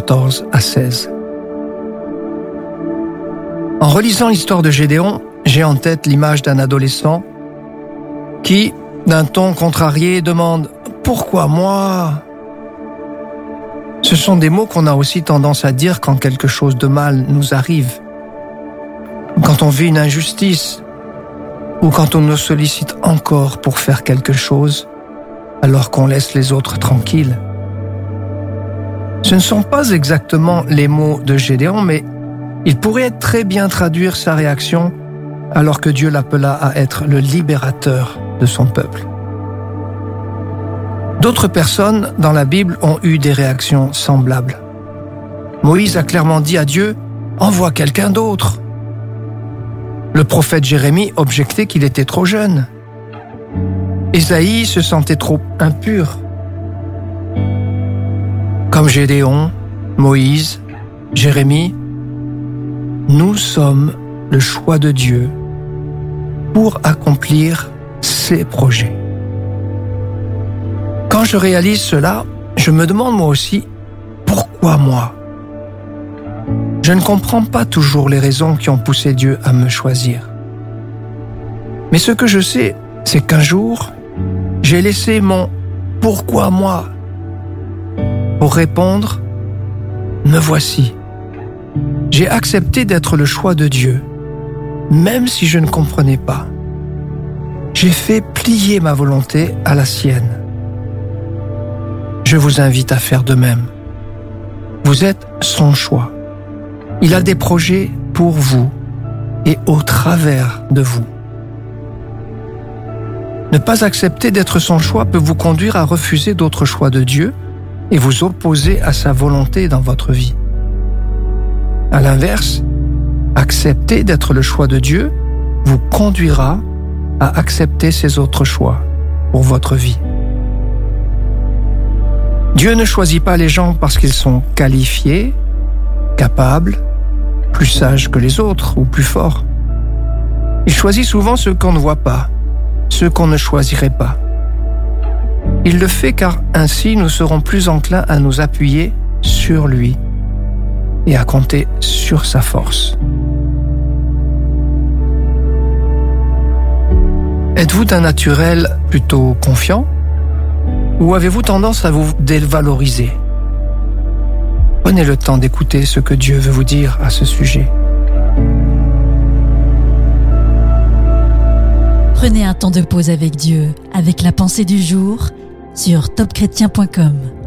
14 à 16. En relisant l'histoire de Gédéon, j'ai en tête l'image d'un adolescent qui, d'un ton contrarié, demande « Pourquoi moi ?» Ce sont des mots qu'on a aussi tendance à dire quand quelque chose de mal nous arrive, quand on vit une injustice ou quand on nous sollicite encore pour faire quelque chose alors qu'on laisse les autres tranquilles. Ce ne sont pas exactement les mots de Gédéon, mais ils pourraient très bien traduire sa réaction alors que Dieu l'appela à être le libérateur de son peuple. D'autres personnes dans la Bible ont eu des réactions semblables. Moïse a clairement dit à Dieu « Envoie quelqu'un d'autre ». Le prophète Jérémie objectait qu'il était trop jeune. Ésaïe se sentait trop impur. Comme Gédéon, Moïse, Jérémie, nous sommes le choix de Dieu pour accomplir ses projets. Quand je réalise cela, je me demande moi aussi, pourquoi moi ? Je ne comprends pas toujours les raisons qui ont poussé Dieu à me choisir. Mais ce que je sais, c'est qu'un jour, j'ai laissé mon « pourquoi moi ?» pour répondre « me voici ». J'ai accepté d'être le choix de Dieu, même si je ne comprenais pas. J'ai fait plier ma volonté à la sienne. Je vous invite à faire de même. Vous êtes son choix. Il a des projets pour vous et au travers de vous. Ne pas accepter d'être son choix peut vous conduire à refuser d'autres choix de Dieu et vous opposer à sa volonté dans votre vie. À l'inverse, accepter d'être le choix de Dieu vous conduira à accepter ses autres choix pour votre vie. Dieu ne choisit pas les gens parce qu'ils sont qualifiés, capables, plus sages que les autres ou plus forts. Il choisit souvent ceux qu'on ne voit pas, ceux qu'on ne choisirait pas. Il le fait car ainsi nous serons plus enclins à nous appuyer sur lui et à compter sur sa force. Êtes-vous d'un naturel plutôt confiant ou avez-vous tendance à vous dévaloriser ? Prenez le temps d'écouter ce que Dieu veut vous dire à ce sujet. Prenez un temps de pause avec Dieu, avec la pensée du jour sur topchrétien.com.